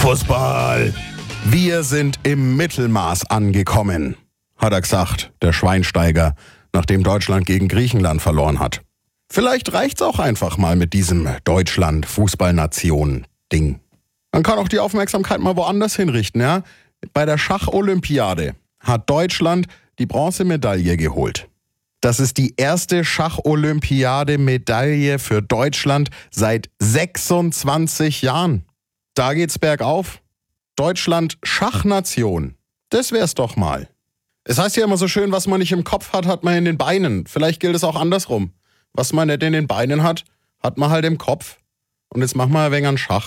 Fußball. Wir sind im Mittelmaß angekommen, hat er gesagt, der Schweinsteiger, nachdem Deutschland gegen Griechenland verloren hat. Vielleicht reicht's auch einfach mal mit diesem Deutschland-Fußballnation-Ding. Man kann auch die Aufmerksamkeit mal woanders hinrichten, ja? Bei der Schacholympiade hat Deutschland die Bronzemedaille geholt. Das ist die erste Schacholympiade-Medaille für Deutschland seit 26 Jahren. Da geht's bergauf. Deutschland Schachnation. Das wär's doch mal. Es heißt ja immer so schön, was man nicht im Kopf hat, hat man in den Beinen. Vielleicht gilt es auch andersrum. Was man nicht in den Beinen hat, hat man halt im Kopf. Und jetzt machen wir ein wenig an Schach.